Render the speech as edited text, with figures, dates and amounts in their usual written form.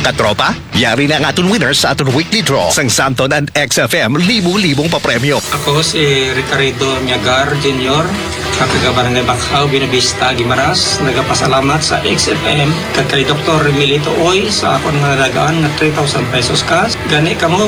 Katropa, yari na ang aton winners sa aton weekly draw sang Santon and XFM libu-libong papremyo. Ako si Ricardo Miagar Jr., kakagabarangay Bakhaw, Binavista, Guimaras. Nagapasalamat sa XFM kag kay Dr. Milito Oy sa akong nalagaan nga 3,000 pesos cash. Gani kamo